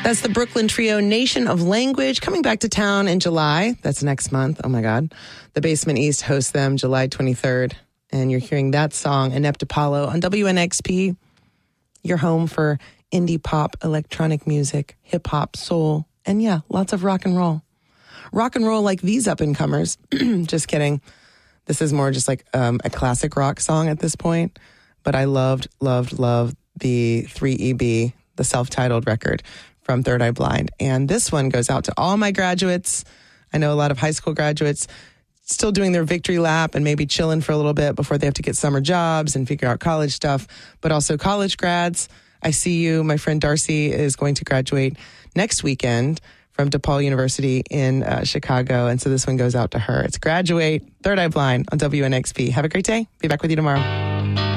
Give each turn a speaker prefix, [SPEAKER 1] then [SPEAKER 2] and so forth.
[SPEAKER 1] That's the Brooklyn trio Nation of Language coming back to town in July. That's next month. Oh my God. The Basement East hosts them July 23rd. And you're hearing that song, Inept Apollo, on WNXP. Your home for indie pop, electronic music, hip hop, soul, and yeah, lots of rock and roll. Rock and roll like these up-and-comers. Just kidding. This is more just like a classic rock song at this point. But I loved the 3EB, the self-titled record from Third Eye Blind. And this one goes out to all my graduates. I know a lot of high school graduates still doing their victory lap and maybe chilling for a little bit before they have to get summer jobs and figure out college stuff. But also college grads, I see you. My friend Darcy is going to graduate next weekend from DePaul University in Chicago. And so this one goes out to her. It's Graduate, Third Eye Blind on WNXP. Have a great day. Be back with you tomorrow.